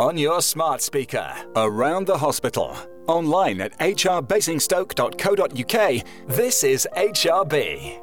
On your smart speaker, around the hospital, online at hrbasingstoke.co.uk, this is HRB.